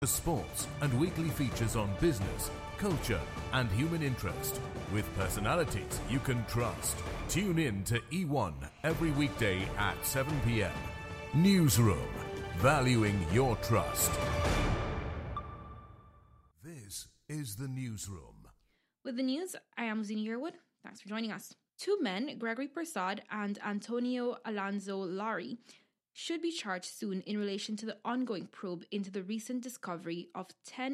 Sports and weekly features on business, culture and human interest with personalities you can trust. Tune in to E1 every weekday at 7 p.m. Newsroom, valuing your trust. This is the Newsroom. With the news, I am Zini Yearwood. Thanks for joining us. Two men, Gregory Prasad and Antonio Alonso Lari, should be charged soon in relation to the ongoing probe into the recent discovery of 10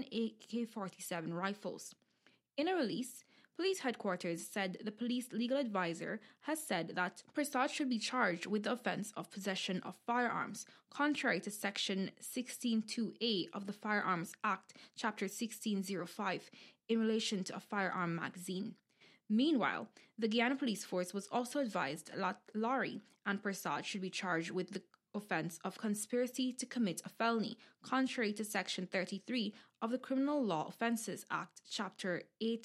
AK-47 rifles. In a release, police headquarters said the police legal advisor has said that Prasad should be charged with the offence of possession of firearms, contrary to Section 16.2a of the Firearms Act, Chapter 1605, in relation to a firearm magazine. Meanwhile, the Guyana Police Force was also advised that Lari and Prasad should be charged with the offence of conspiracy to commit a felony, contrary to Section 33 of the Criminal Law Offences Act, Chapter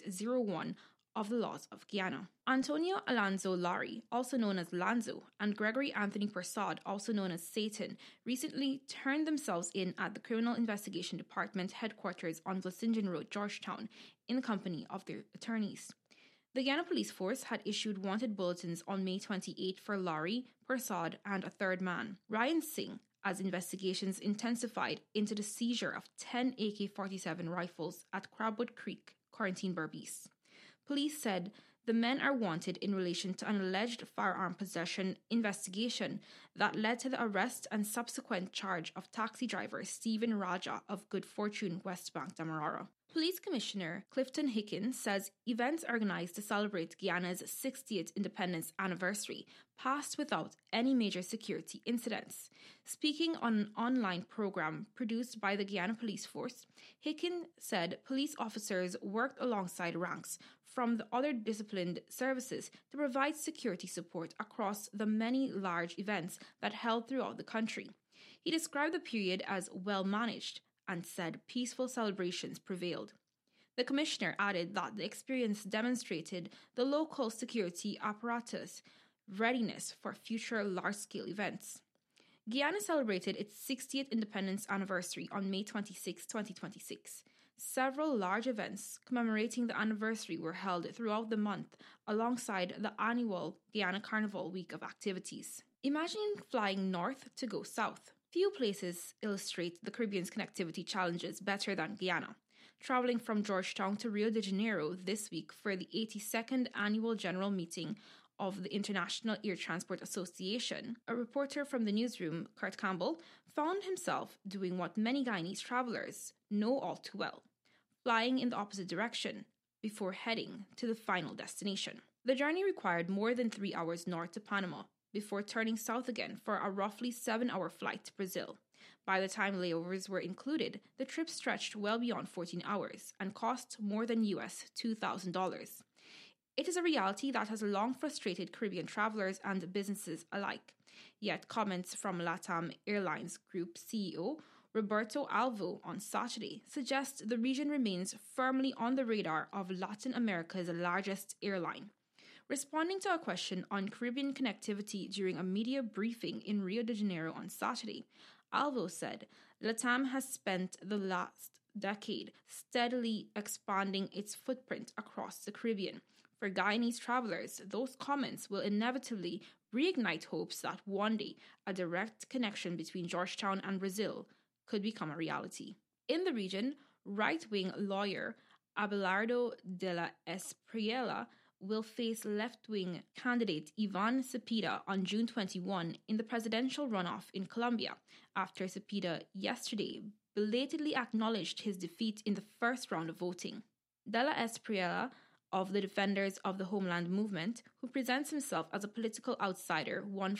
801 of the laws of Guyana. Antonio Alonso Lari, also known as Lanzo, and Gregory Anthony Prasad, also known as Satan, recently turned themselves in at the Criminal Investigation Department headquarters on Vlissingen Road, Georgetown, in the company of their attorneys. The Guyana Police Force had issued wanted bulletins on May 28 for Lari, Prasad, and a third man, Ryan Singh, as investigations intensified into the seizure of 10 AK-47 rifles at Crabwood Creek, Quarantine Berbice. Police said the men are wanted in relation to an alleged firearm possession investigation that led to the arrest and subsequent charge of taxi driver Stephen Raja of Good Fortune, West Bank, Demerara. Police Commissioner Clifton Hicken says events organised to celebrate Guyana's 60th independence anniversary passed without any major security incidents. Speaking on an online programme produced by the Guyana Police Force, Hicken said police officers worked alongside ranks from the other disciplined services to provide security support across the many large events that held throughout the country. He described the period as well managed and said peaceful celebrations prevailed. The Commissioner added that the experience demonstrated the local security apparatus' readiness for future large-scale events. Guyana celebrated its 60th independence anniversary on May 26, 2026. Several large events commemorating the anniversary were held throughout the month alongside the annual Guyana Carnival week of activities. Imagine flying north to go south. Few places illustrate the Caribbean's connectivity challenges better than Guyana. Traveling from Georgetown to Rio de Janeiro this week for the 82nd annual general meeting of the International Air Transport Association, a reporter from the newsroom, Kurt Campbell, found himself doing what many Guyanese travellers know all too well, flying in the opposite direction before heading to the final destination. The journey required more than 3 hours north to Panama, before turning south again for a roughly 7-hour flight to Brazil. By the time layovers were included, the trip stretched well beyond 14 hours and cost more than US $2,000. It is a reality that has long frustrated Caribbean travelers and businesses alike. Yet comments from LATAM Airlines Group CEO Roberto Alvo on Saturday suggest the region remains firmly on the radar of Latin America's largest airline. Responding to a question on Caribbean connectivity during a media briefing in Rio de Janeiro on Saturday, Alvo said LATAM has spent the last decade steadily expanding its footprint across the Caribbean. For Guyanese travelers, those comments will inevitably reignite hopes that one day a direct connection between Georgetown and Brazil could become a reality. In the region, right-wing lawyer Abelardo de la Espriella will face left-wing candidate Ivan Cepeda on June 21 in the presidential runoff in Colombia, after Cepeda yesterday belatedly acknowledged his defeat in the first round of voting. De la Espriella, of the Defenders of the Homeland Movement, who presents himself as a political outsider, won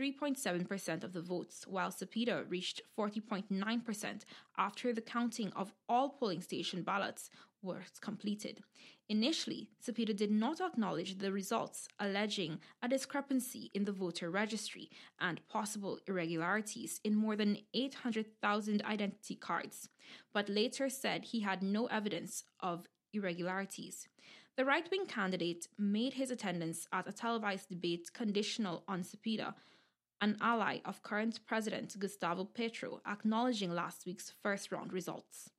43.7% of the votes, while Cepeda reached 40.9% after the counting of all polling station ballots was completed. Initially, Cepeda did not acknowledge the results, alleging a discrepancy in the voter registry and possible irregularities in more than 800,000 identity cards, but later said he had no evidence of irregularities. The right-wing candidate made his attendance at a televised debate conditional on Cepeda an ally of current President Gustavo Petro, acknowledging last week's first round results.